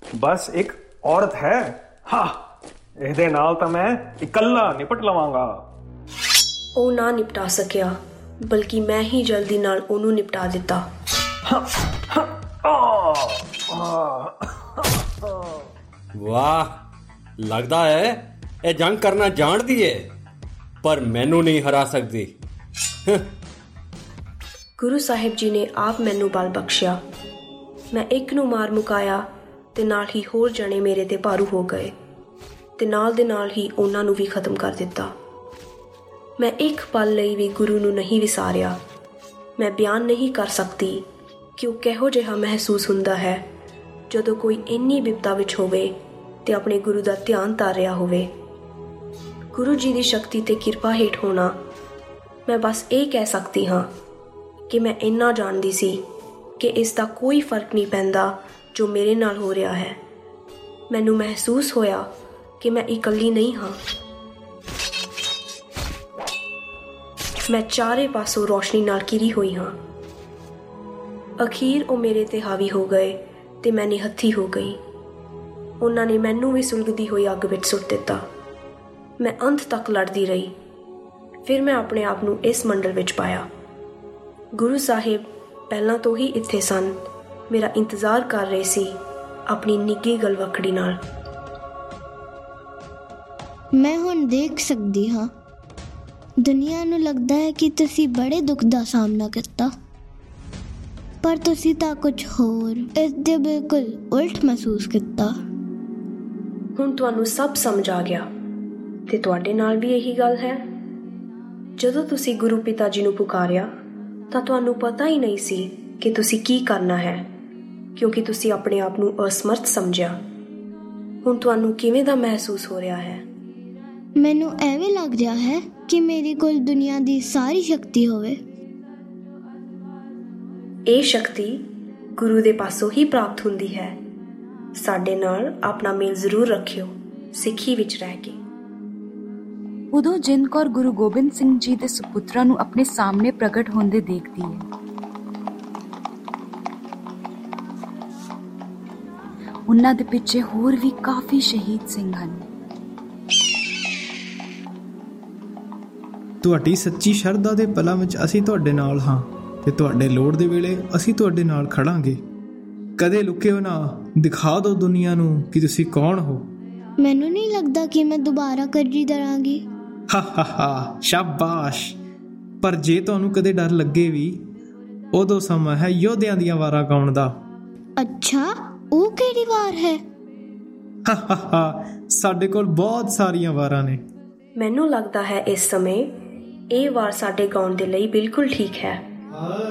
बस एक औरत है। हाँ, ਇਹਦੇ ਨਾਲ ਤਾਂ ਮੈਂ ਇਕੱਲਾ ਨਿਪਟ ਲਵਾਂਗਾ। ਉਹ ਨਾ ਨਿਪਟਾ ਸਕਿਆ, ਬਲਕਿ ਮੈਂ ਹੀ ਜਲਦੀ ਨਾਲ ਉਹਨੂੰ ਨਿਪਟਾ ਦਿੱਤਾ। वाह, लगता है ये जंग करना जानती है, पर मैनू नहीं हरा सकती। ਗੁਰੂ ਸਾਹਿਬ ਜੀ ਨੇ ਆਪ ਮੈਨੂੰ ਬਲ ਬਖਸ਼ਿਆ। ਮੈਂ ਇੱਕ ਨੂੰ ਮਾਰ ਮੁਕਾਇਆ ਤੇ ਨਾਲ ਹੀ ਹੋਰ ਜਣੇ ਮੇਰੇ ਤੇ ਭਾਰੂ ਹੋ ਗਏ ਤੇ ਨਾਲ ਦੇ ਨਾਲ ਹੀ ਉਹਨਾਂ ਨੂੰ ਵੀ ਖਤਮ ਕਰ ਦਿੱਤਾ। ਮੈਂ ਇੱਕ ਪਲ ਲਈ ਵੀ ਗੁਰੂ ਨੂੰ ਨਹੀਂ ਵਿਸਾਰਿਆ। ਮੈਂ ਬਿਆਨ ਨਹੀਂ ਕਰ ਸਕਦੀ ਕਿ ਉਹ ਕਿਹੋ ਜਿਹਾ ਮਹਿਸੂਸ ਹੁੰਦਾ ਹੈ ਜਦੋਂ ਕੋਈ ਇੰਨੀ ਬਿਪਤਾ ਵਿੱਚ ਹੋਵੇ ਤੇ ਆਪਣੇ ਗੁਰੂ ਦਾ ਧਿਆਨ ਧਰ ਰਿਹਾ ਹੋਵੇ। ਗੁਰੂ ਜੀ ਦੀ ਸ਼ਕਤੀ ਤੇ ਕਿਰਪਾ ਹੇਠ ਹੋਣਾ, ਮੈਂ ਬਸ ਇਹ ਕਹਿ ਸਕਦੀ ਹਾਂ ਕਿ ਮੈਂ ਇੰਨਾ ਜਾਣਦੀ ਸੀ ਕਿ ਇਸ ਦਾ ਕੋਈ ਫਰਕ ਨਹੀਂ ਪੈਂਦਾ ਜੋ ਮੇਰੇ ਨਾਲ ਹੋ ਰਿਹਾ ਹੈ। ਮੈਨੂੰ ਮਹਿਸੂਸ ਹੋਇਆ ਕਿ ਮੈਂ ਇਕੱਲੀ ਨਹੀਂ ਹਾਂ। ਮੈਂ ਚਾਰੇ ਪਾਸੋਂ ਰੋਸ਼ਨੀ ਨਾਲ ਘਿਰੀ ਹੋਈ ਹਾਂ। ਅਖੀਰ ਉਹ ਮੇਰੇ ਤੇ ਹਾਵੀ ਹੋ ਗਏ ਤੇ ਮੈਂ ਨਿਹੱਥੀ ਹੋ ਗਈ। ਉਹਨਾਂ ਨੇ ਮੈਨੂੰ ਵੀ ਸੁਲਗਦੀ ਹੋਈ ਅੱਗ ਵਿੱਚ ਸੁੱਟ ਦਿੱਤਾ। ਮੈਂ ਅੰਤ ਤੱਕ ਲੜਦੀ ਰਹੀ। ਫਿਰ ਮੈਂ ਆਪਣੇ ਆਪ ਨੂੰ ਇਸ ਮੰਡਲ ਵਿੱਚ ਪਾਇਆ। ਗੁਰੂ ਸਾਹਿਬ ਪਹਿਲਾਂ ਤੋਂ ਹੀ ਇੱਥੇ ਸਨ, ਮੇਰਾ ਇੰਤਜ਼ਾਰ ਕਰ ਰਹੇ ਸੀ ਆਪਣੀ ਨਿੱਘੀ ਗਲਵੱਕੜੀ ਨਾਲ। ਮੈਂ ਹੁਣ ਦੇਖ ਸਕਦੀ ਹਾਂ, ਦੁਨੀਆ ਨੂੰ ਲੱਗਦਾ ਹੈ ਕਿ ਤੁਸੀਂ ਬੜੇ ਦੁੱਖ ਦਾ ਸਾਹਮਣਾ ਕੀਤਾ, ਪਰ ਤੁਸੀਂ ਤਾਂ ਕੁਝ ਹੋਰ, ਇਸ ਦੇ ਬਿਲਕੁਲ ਉਲਟ ਮਹਿਸੂਸ ਕੀਤਾ। ਹੁਣ ਤੁਹਾਨੂੰ ਸਭ ਸਮਝ ਆ ਗਿਆ ਤੇ ਤੁਹਾਡੇ ਨਾਲ ਵੀ ਇਹੀ ਗੱਲ ਹੈ। ਜਦੋਂ ਤੁਸੀਂ ਗੁਰੂ ਪਿਤਾ ਜੀ ਨੂੰ ਪੁਕਾਰਿਆ ਤਾਂ ਤੁਹਾਨੂੰ ਪਤਾ ਹੀ ਨਹੀਂ ਸੀ ਕਿ ਤੁਸੀਂ ਕੀ ਕਰਨਾ ਹੈ, ਕਿਉਂਕਿ ਤੁਸੀਂ ਆਪਣੇ ਆਪ ਨੂੰ ਅਸਮਰਥ ਸਮਝਿਆ। ਹੁਣ ਤੁਹਾਨੂੰ ਕਿਵੇਂ ਦਾ ਮਹਿਸੂਸ ਹੋ ਰਿਹਾ ਹੈ? ਮੈਨੂੰ ਐਵੇਂ ਲੱਗ ਰਿਹਾ ਹੈ ਕਿ ਮੇਰੇ ਕੋਲ ਦੁਨੀਆ ਦੀ ਸਾਰੀ ਸ਼ਕਤੀ ਹੋਵੇ। ਇਹ ਸ਼ਕਤੀ ਗੁਰੂ ਦੇ ਪਾਸੋਂ ਹੀ ਪ੍ਰਾਪਤ ਹੁੰਦੀ ਹੈ। ਸਾਡੇ ਨਾਲ ਆਪਣਾ ਮੇਲ ਜ਼ਰੂਰ ਰੱਖਿਓ, ਸਿੱਖੀ ਵਿੱਚ ਰਹਿ ਕੇ। ਉਦੋਂ ਜਿੰਦ ਕੌਰ ਗੁਰੂ ਗੋਬਿੰਦ ਸਿੰਘ ਜੀ ਦੇ ਸੁਪੁੱਤਰਾਂ ਨੂੰ ਆਪਣੇ ਸਾਹਮਣੇ ਪ੍ਰਗਟ ਹੁੰਦੇ ਦੇਖਦੀ ਹੈ। ਉਹਨਾਂ ਦੇ ਪਿੱਛੇ ਹੋਰ ਵੀ ਕਾਫੀ ਸ਼ਹੀਦ ਸਿੰਘ ਹਨ। ਤੁਹਾਡੀ ਸੱਚੀ ਸ਼ਰਧਾ ਦੇ ਪਲਾਂ ਵਿੱਚ ਅਸੀਂ ਤੁਹਾਡੇ ਨਾਲ ਹਾਂ ਤੇ ਤੁਹਾਡੇ ਲੋੜ ਦੇ ਵੇਲੇ ਅਸੀਂ ਤੁਹਾਡੇ ਨਾਲ ਖੜਾਂਗੇ। ਕਦੇ ਲੁਕਿਓ ਨਾ, ਦਿਖਾ ਦਿਓ ਦੁਨੀਆ ਨੂੰ ਕਿ ਤੁਸੀਂ ਕੌਣ ਹੋ। ਮੈਨੂੰ ਨਹੀਂ ਲੱਗਦਾ ਕਿ ਮੈਂ ਦੁਬਾਰਾ ਕਰਜ਼ੀ ਦਰਾਂਗੀ। ਹਾ, ਸ਼ਾਬਾਸ਼। ਪਰ ਜੇ ਤੁਹਾਨੂੰ ਕਦੇ ਡਰ ਲੱਗੇ ਵੀ, ਉਦੋਂ ਸਮਾਂ ਹੈ ਯੋਧਿਆਂ ਦੀਆਂ ਵਾਰਾਂ ਗਾਉਣ ਦਾ। ਅੱਛਾ, ਉਹ ਕਿਹੜੀ ਵਾਰ ਹੈ? ਹਾ, ਸਾਡੇ ਕੋਲ ਬਹੁਤ ਸਾਰੀਆਂ ਵਾਰਾਂ ਨੇ। ਮੈਨੂੰ ਲੱਗਦਾ ਹੈ ਇਸ ਸਮੇਂ ਇਹ ਵਾਰ ਸਾਡੇ ਗਾਉਣ ਦੇ ਲਈ ਬਿਲਕੁਲ ਠੀਕ ਹੈ।